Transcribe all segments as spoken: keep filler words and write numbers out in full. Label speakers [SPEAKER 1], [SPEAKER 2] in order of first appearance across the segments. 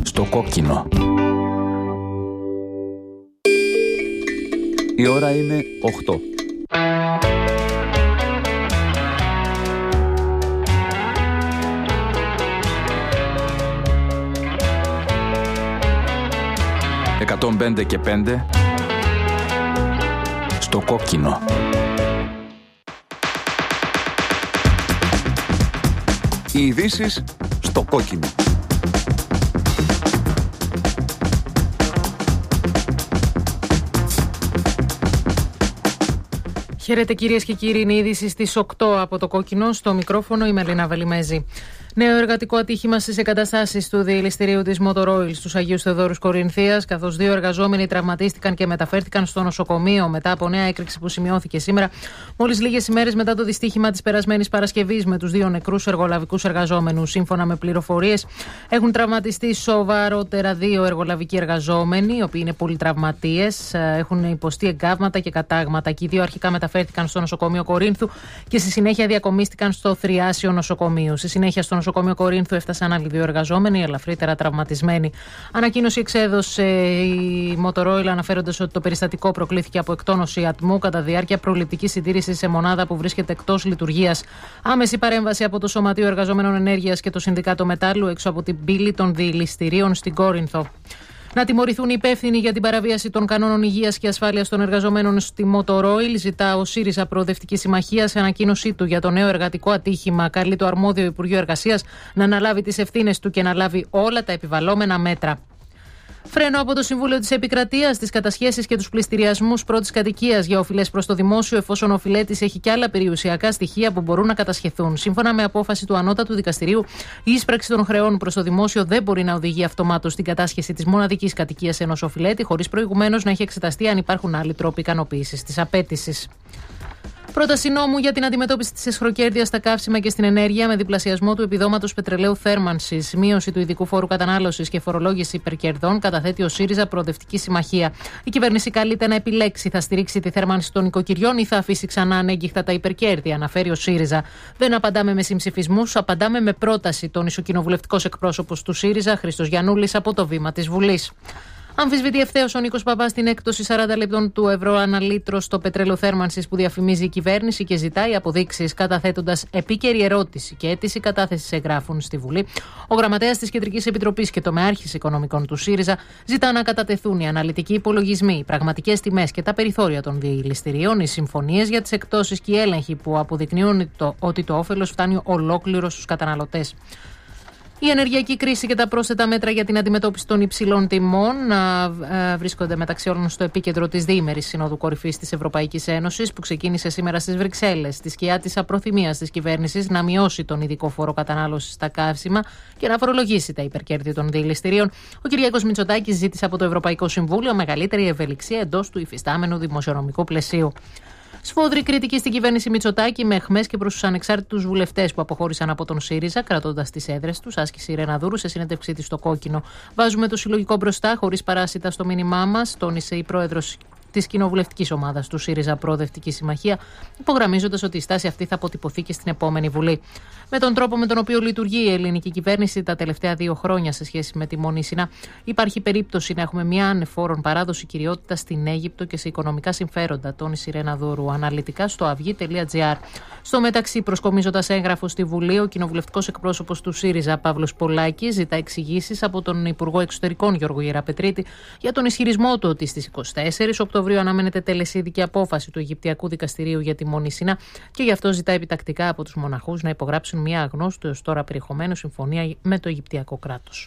[SPEAKER 1] στο κόκκινο. Η ώρα είναι οκτώ. εκατόν πέντε και πέντε στο κόκκινο. Οι ειδήσεις στο κόκκινο.
[SPEAKER 2] Χαίρετε κυρίες και κύριοι, είναι η είδηση στις οκτώ από το κόκκινο. Στο μικρόφωνο η Μελίνα Βελιμέζη. Νέο εργατικό ατύχημα στις εγκαταστάσεις του διελιστηρίου της Motor Oil στους Αγίους Θεοδόρους Κορινθίας, καθώς δύο εργαζόμενοι τραυματίστηκαν και μεταφέρθηκαν στο νοσοκομείο μετά από νέα έκρηξη που σημειώθηκε σήμερα, μόλις λίγες ημέρες μετά το δυστύχημα της περασμένης Παρασκευής με τους δύο νεκρούς εργολαβικούς εργαζόμενους. Σύμφωνα με πληροφορίες, έχουν τραυματιστεί σοβαρότερα δύο εργολαβικοί εργαζόμενοι, οι οποίοι είναι πολυτραυματίες, έχουν υποστεί εγκάβματα και κατάγματα. Και οι δύο αρχικά μεταφέρθηκαν στο νοσοκομείο Κορίνθου και στη συνέχεια διακομίστηκαν στο Θριάσιο νοσοκομείο. Στη συνέχεια, στο νοσοκομείο Κορίνθου έφτασαν άλλοι δύο εργαζόμενοι, ελαφρύτερα τραυματισμένοι. Ανακοίνωση εξέδωσε η Motor Oil, αναφέροντας ότι το περιστατικό προκλήθηκε από εκτόνωση ατμού κατά διάρκεια προληπτικής συντήρησης σε μονάδα που βρίσκεται εκτός λειτουργίας. Άμεση παρέμβαση από το Σωματείο Εργαζομένων Ενέργειας και το Συνδικάτο Μετάλλου έξω από την πύλη των διελιστηρίων στην Κόρινθο. Να τιμωρηθούν οι υπεύθυνοι για την παραβίαση των κανόνων υγείας και ασφάλειας των εργαζομένων στη Motor Oil, ζητά ο ΣΥΡΙΖΑ Προοδευτική Συμμαχία σε ανακοίνωσή του για το νέο εργατικό ατύχημα. Καλεί το αρμόδιο Υπουργείο Εργασίας να αναλάβει τις ευθύνες του και να λάβει όλα τα επιβαλλόμενα μέτρα. Φρένο από το Συμβούλιο της Επικρατείας στις κατασχέσεις και τους πληστηριασμούς πρώτης κατοικίας για οφειλές προς το δημόσιο, εφόσον ο οφειλέτης έχει και άλλα περιουσιακά στοιχεία που μπορούν να κατασχεθούν. Σύμφωνα με απόφαση του Ανώτατου Δικαστηρίου, η ίσπραξη των χρεών προς το δημόσιο δεν μπορεί να οδηγεί αυτομάτως στην κατάσχεση της μοναδικής κατοικίας ενός οφειλέτη, χωρίς προηγουμένως να έχει εξεταστεί αν υπάρχουν άλλοι τρόποι ικανοποίησης της απέτησης. Πρόταση νόμου για την αντιμετώπιση της εσχροκέρδειας στα καύσιμα και στην ενέργεια με διπλασιασμό του επιδόματος πετρελαίου θέρμανσης, μείωση του ειδικού φόρου κατανάλωσης και φορολόγηση υπερκερδών, καταθέτει ο ΣΥΡΙΖΑ Προοδευτική Συμμαχία. Η κυβέρνηση καλείται να επιλέξει, θα στηρίξει τη θέρμανση των οικοκυριών ή θα αφήσει ξανά ανέγκυχτα τα υπερκέρδη, αναφέρει ο ΣΥΡΙΖΑ. Δεν απαντάμε με συμψηφισμούς, απαντάμε με πρόταση, τόνισε ο κοινοβουλευτικός εκπρόσωπος του ΣΥΡΙΖΑ, Χρήστος Γιαννούλης, από το βήμα της Βουλής. Αμφισβητεί ευθέως ο Νίκος Παπάς την έκπτωση σαράντα λεπτών του ευρώ ανά λίτρο στο πετρέλαιο θέρμανσης που διαφημίζει η κυβέρνηση και ζητάει αποδείξεις, καταθέτοντας επίκαιρη ερώτηση και αίτηση κατάθεσης εγγράφων στη Βουλή. Ο γραμματέας της Κεντρικής Επιτροπής και τομεάρχης οικονομικών του ΣΥΡΙΖΑ ζητά να κατατεθούν οι αναλυτικοί υπολογισμοί, οι πραγματικές τιμές και τα περιθώρια των διελιστηρίων, οι συμφωνίες για τις εκπτώσεις και οι έλεγχοι που αποδεικνύουν το, ότι το όφελος φτάνει ολόκληρο στους καταναλωτές. Η ενεργειακή κρίση και τα πρόσθετα μέτρα για την αντιμετώπιση των υψηλών τιμών ε, βρίσκονται μεταξύ όλων στο επίκεντρο της διήμερης Συνόδου Κορυφής της Ευρωπαϊκής Ένωσης που ξεκίνησε σήμερα στις Βρυξέλλες, στη σκιά της απροθυμίας της κυβέρνησης να μειώσει τον ειδικό φόρο κατανάλωσης στα καύσιμα και να φορολογήσει τα υπερκέρδη των διελιστηρίων. Ο Κυριάκος Μητσοτάκης ζήτησε από το Ευρωπαϊκό Συμβούλιο μεγαλύτερη ευελιξία εντός του υφιστάμενου δημοσιονομικού πλαισίου. Σφόδρη κριτική στην κυβέρνηση Μητσοτάκη με αιχμές και προς τους ανεξάρτητους βουλευτές που αποχώρησαν από τον ΣΥΡΙΖΑ, κρατώντας τις έδρες τους, άσκηση Ρεναδούρου σε συνέντευξή της στο Κόκκινο. Βάζουμε το συλλογικό μπροστά, χωρίς παράσιτα στο μήνυμά μας, τόνισε η πρόεδρος της κοινοβουλευτικής ομάδας του ΣΥΡΙΖΑ Προοδευτική Συμμαχία, υπογραμμίζοντας ότι η στάση αυτή θα αποτυπωθεί και στην επόμενη Βουλή. Με τον τρόπο με τον οποίο λειτουργεί η ελληνική κυβέρνηση τα τελευταία δύο χρόνια σε σχέση με τη Μονήσινα, υπάρχει περίπτωση να έχουμε μια ανεφόρον παράδοση κυριότητα στην Αίγυπτο και σε οικονομικά συμφέροντα, τόνισε η Ρεναδούρου αναλυτικά στο αυγή τελεία τζι άρ. Στο μεταξύ, προσκομίζοντας έγγραφο στη Βουλή, ο κοινοβουλευτικός εκπρόσωπος του ΣΥΡΙΖΑ, Παύλος Πολάκης, ζητά εξηγήσεις από τον Υπουργό Εξωτερικών Γιώργο Γεραπετρίτη για τον ισχυρισμό του ότι στις είκοσι τέσσερις Οκτωβρίου αναμένεται τελεσίδικη απόφαση του Αιγυπτιακού Δικαστηρίου για τη Μονήσινα και γι' αυτό ζητά επιτακτικά από τους μοναχούς να υπογράψουν μια αγνώστου έως τώρα περιεχομένου συμφωνία με το Αιγυπτιακό κράτος.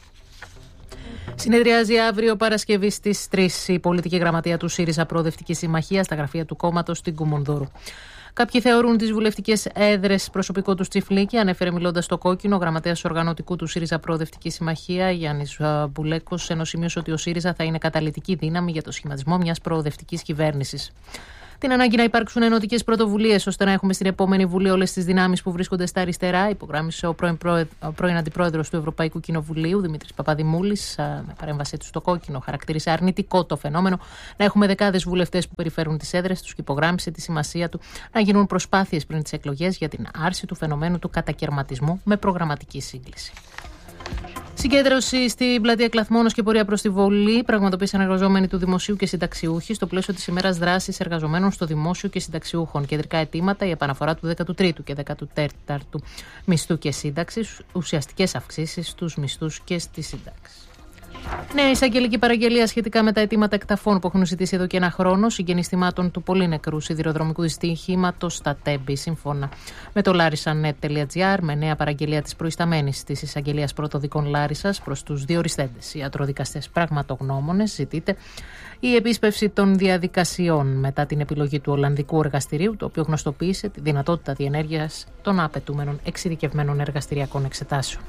[SPEAKER 2] Συνεδριάζει αύριο Παρασκευή στις τρεις η πολιτική γραμματεία του ΣΥΡΙΖΑ Προοδευτική Συμμαχία στα γραφεία του κόμματος στην Κουμουνδούρου. Κάποιοι θεωρούν τις βουλευτικές έδρες προσωπικό του Τσιφλίκη, ανέφερε μιλώντας στο Κόκκινο ο γραμματέας οργανωτικού του ΣΥΡΙΖΑ Προοδευτική Συμμαχία, Γιάννης Μπουλέκος, ενώ σημείωσε ότι ο ΣΥΡΙΖΑ θα είναι καταλυτική δύναμη για το σχηματισμό μιας προοδευτικής κυβέρνησης. Την ανάγκη να υπάρξουν ενωτικές πρωτοβουλίες ώστε να έχουμε στην επόμενη Βουλή όλες τις δυνάμεις που βρίσκονται στα αριστερά, υπογράμμισε ο πρώην, προεδ... πρώην Αντιπρόεδρος του Ευρωπαϊκού Κοινοβουλίου, Δημήτρης Παπαδημούλης, με παρέμβασή του στο Κόκκινο. Χαρακτήρισε αρνητικό το φαινόμενο να έχουμε δεκάδες βουλευτές που περιφέρουν τις έδρες τους και υπογράμμισε τη σημασία του να γίνουν προσπάθειες πριν τις εκλογές για την άρση του φαινομένου του κατακερματισμού με προγραμματική σύγκληση. Συγκέντρωση στην πλατεία Κλαθμόνος και πορεία προς τη Βολή πραγματοποίησαν εργαζόμενοι του Δημοσίου και συνταξιούχοι στο πλαίσιο της ημέρας δράσης εργαζομένων στο Δημόσιο και συνταξιούχων. Κεντρικά αιτήματα: η επαναφορά του δέκατου τρίτου και δέκατου τέταρτου μισθού και σύνταξης, ουσιαστικές αυξήσεις στους μισθούς και στις σύνταξεις. Νέα εισαγγελική παραγγελία σχετικά με τα αιτήματα εκταφών που έχουν ζητήσει εδώ και ένα χρόνο συγγενείς θυμάτων του πολύ νεκρού σιδηροδρομικού δυστυχήματος στα Τέμπη, σύμφωνα με το larissanet.gr, με νέα παραγγελία της προϊσταμένης της εισαγγελίας πρωτοδικών Λάρισσας προς τους διοριστέντες ιατροδικαστές πραγματογνώμονες, ζητείται η επίσπευση των διαδικασιών μετά την επιλογή του Ολλανδικού Εργαστηρίου, το οποίο γνωστοποίησε τη δυνατότητα διενέργειας των απαιτούμενων εξειδικευμένων εργαστηριακών εξετάσεων.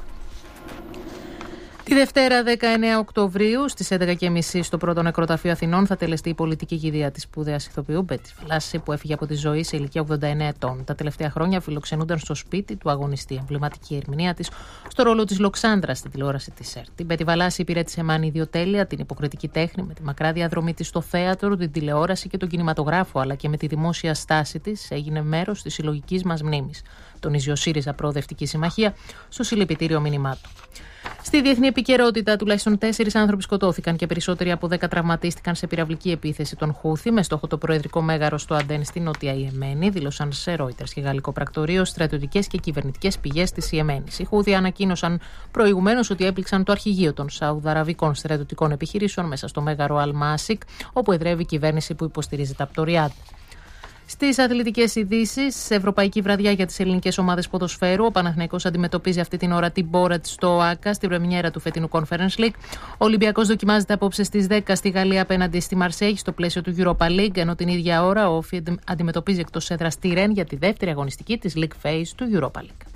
[SPEAKER 2] Τη Δευτέρα δεκαεννέα Οκτωβρίου στις έντεκα και μισή στο πρώτο νεκροταφείο Αθηνών θα τελεστεί η πολιτική κηδεία της σπουδαίας ηθοποιού Μπέτη Βλάση, που έφυγε από τη ζωή σε ηλικία ογδόντα εννέα ετών. Τα τελευταία χρόνια φιλοξενούνταν στο σπίτι του αγωνιστή, εμβληματική ερμηνεία της στο ρόλο της Λοξάνδρας στην τηλεόραση της ΕΡΤ. Η Μπέτη Βλάση υπηρέτησε μάνη ιδιοτέλεια την υποκριτική τέχνη, με τη μακρά διαδρομή της στο θέατρο, την τηλεόραση και τον κινηματογράφο, αλλά και με τη δημόσια στάση της έγινε μέρος της συλλογικής μας μνήμης. Τονίζει ο ΣΥΡΙΖΑ Προοδευτική Συμμαχία στο συλληπιτήριο μήνυμά του. Στη διεθνή επικαιρότητα, τουλάχιστον τέσσερις άνθρωποι σκοτώθηκαν και περισσότεροι από δέκα τραυματίστηκαν σε πυραυλική επίθεση των Χούθη με στόχο το προεδρικό μέγαρο στο Αντέν στη Νότια Ιεμένη, δήλωσαν σε Reuters και γαλλικό πρακτορείο στρατιωτικές και κυβερνητικές πηγές της Ιεμένης. Οι Χούθη ανακοίνωσαν προηγουμένως ότι έπληξαν το αρχηγείο των Σαουδαραβικών στρατιωτικών επιχειρήσεων μέσα στο μέγαρο Αλ-Μάσικ, όπου εδρεύει η κυβέρνηση που υποστηρίζεται από το Ριάντ. Στις αθλητικές ειδήσεις, ευρωπαϊκή βραδιά για τις ελληνικές ομάδες ποδοσφαίρου. Ο Παναθηναϊκός αντιμετωπίζει αυτή την ώρα την Μπόρατς στο ΟΑΚΑ στην πρεμιέρα του φετινού Conference League. Ο Ολυμπιακός δοκιμάζεται απόψε στις δέκα στη Γαλλία απέναντι στη Μαρσέγη στο πλαίσιο του Europa League, ενώ την ίδια ώρα ο Όφι αντιμετωπίζει εκτός έδρας τη Ρεν για τη δεύτερη αγωνιστική της League Phase του Europa League.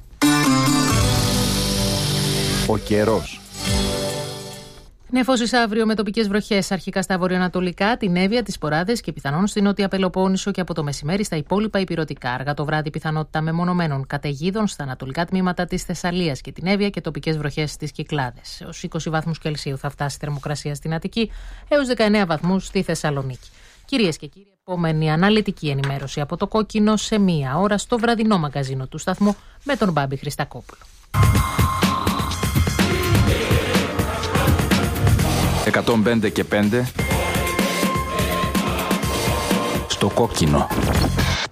[SPEAKER 1] Ο καιρός.
[SPEAKER 2] Νεφώσεις αύριο με τοπικές βροχές αρχικά στα βορειοανατολικά, την Εύβοια, τις Ποράδες και πιθανόν στην Νότια Πελοπόννησο και από το μεσημέρι στα υπόλοιπα ηπειρωτικά. Αργά το βράδυ πιθανότητα μεμονωμένων καταιγίδων στα ανατολικά τμήματα της Θεσσαλίας και την Εύβοια και τοπικές βροχές στις Κυκλάδες. Έως είκοσι βαθμούς Κελσίου θα φτάσει η θερμοκρασία στην Αττική, έως δεκαεννέα βαθμούς στη Θεσσαλονίκη. Κυρίες και κύριοι, επόμενη αναλυτική ενημέρωση από το Κόκκινο σε μία ώρα στο βραδινό μαγκαζίνο του σταθμού με τον Μπάμπη Χριστακόπουλο.
[SPEAKER 1] εκατόν πέντε και πέντε στο Κόκκινο.